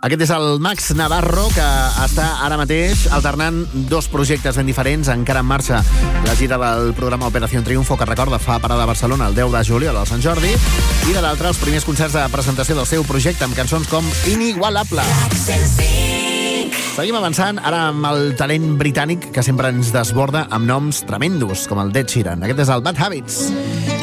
Aquest és el Max Navarro, que està ara mateix alternant dos projectes ben diferents, encara en marxa la gira del programa Operación Triunfo, que recorda fa parada a Barcelona el 10 de juliol al Sant Jordi, i de l'altre els primers concerts de presentació del seu projecte amb cançons com Inigualable. Seguim avançant ara amb el talent britànic que sempre ens desborda amb noms tremendos, com el d'Ed Sheeran. Aquest és el Bad Habits.